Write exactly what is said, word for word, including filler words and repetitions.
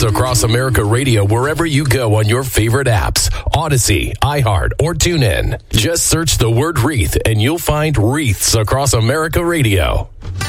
Wreaths Across America Radio wherever you go on your favorite apps. Odyssey, iHeart, or TuneIn. Just search the word Wreath and you'll find Wreaths Across America Radio.